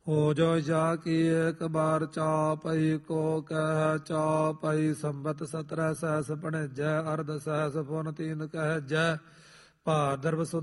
ਹੋ ਜੋ ਜਾ ਕੀ ਇੱਕ ਬਾਰ ਚਾਪਈ ਕੋ ਕਹਿ ਚਾਪਈ ਸੰਬਤ 17 ਸਹਿਸ ਭਣੇਜੈ ਅਰਧ ਸਹਿਸ ਪੁਨ ਤੀਨ ਕਹਿ ਜੈ ਭਾਦਰਵ ਸੁਦ